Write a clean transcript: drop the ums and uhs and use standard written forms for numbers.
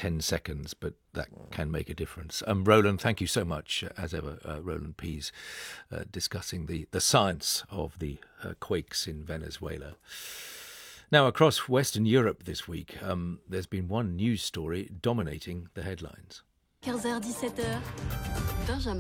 10 seconds, but that can make a difference. Roland, thank you so much, as ever, Roland Pease, discussing the science of the quakes in Venezuela. Now, across Western Europe this week, there's been one news story dominating the headlines. 15h, 17h, Benjamin